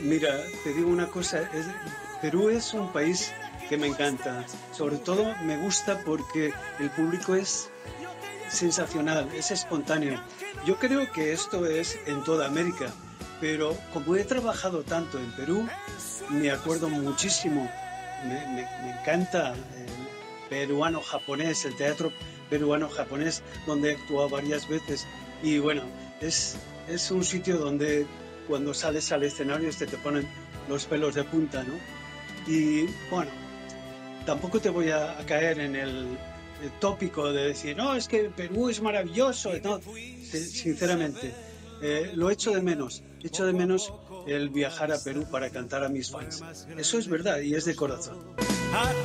Mira, te digo una cosa, Perú es un país que me encanta. Sobre todo me gusta porque el público es sensacional, es espontáneo. Yo creo que esto es en toda América, pero como he trabajado tanto en Perú, me acuerdo muchísimo, me encanta el peruano-japonés, el teatro peruano-japonés, donde he actuado varias veces. Y bueno, es un sitio donde cuando sales al escenario te ponen los pelos de punta, ¿no? Y bueno, tampoco te voy a caer en el tópico de decir, no, es que Perú es maravilloso. No, sinceramente, lo echo de menos. Echo de menos el viajar a Perú para cantar a mis fans. Eso es verdad y es de corazón.